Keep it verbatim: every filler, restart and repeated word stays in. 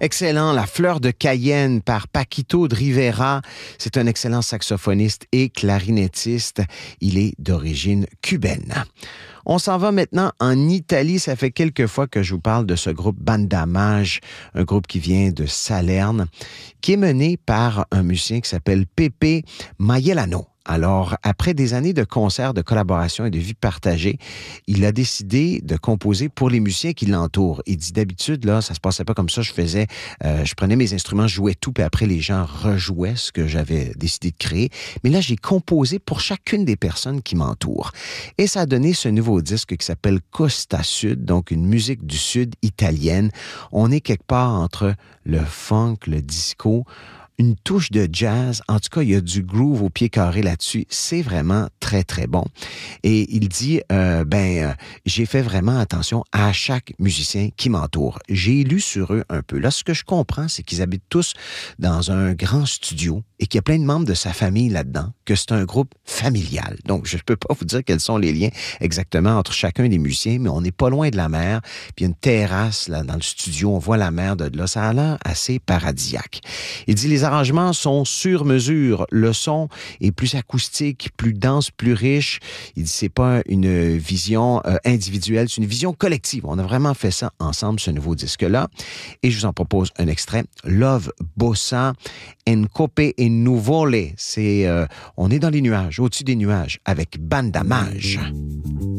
Excellent, La fleur de Cayenne par Paquito de Rivera. C'est un excellent saxophoniste et clarinettiste. Il est d'origine cubaine. On s'en va maintenant en Italie. Ça fait quelques fois que je vous parle de ce groupe Banda Mage, un groupe qui vient de Salerne, qui est mené par un musicien qui s'appelle Pepe Maiellano. Alors, après des années de concerts, de collaboration et de vie partagée, il a décidé de composer pour les musiciens qui l'entourent. Il dit, d'habitude, là, ça se passait pas comme ça. Je faisais, euh, je prenais mes instruments, je jouais tout, puis après, les gens rejouaient ce que j'avais décidé de créer. Mais là, j'ai composé pour chacune des personnes qui m'entourent. Et ça a donné ce nouveau disque qui s'appelle Costa Sud, donc une musique du Sud italienne. On est quelque part entre le funk, le disco, une touche de jazz. En tout cas, il y a du groove au pied carré là-dessus. C'est vraiment très, très bon. Et il dit, euh, ben, euh, j'ai fait vraiment attention à chaque musicien qui m'entoure. J'ai lu sur eux un peu. Là, ce que je comprends, c'est qu'ils habitent tous dans un grand studio et qu'il y a plein de membres de sa famille là-dedans, que c'est un groupe familial. Donc, je ne peux pas vous dire quels sont les liens exactement entre chacun des musiciens, mais on n'est pas loin de la mer. Puis il y a une terrasse là, dans le studio. On voit la mer de là. Ça a l'air assez paradisiaque. Il dit, les arrangements sont sur mesure. Le son est plus acoustique, plus dense, plus riche. Il dit, c'est pas une vision euh, individuelle, c'est une vision collective. On a vraiment fait ça ensemble, ce nouveau disque-là. Et je vous en propose un extrait. Love Bossa, Encope e Nuvole. C'est, euh, on est dans les nuages, au-dessus des nuages, avec Banda Mage.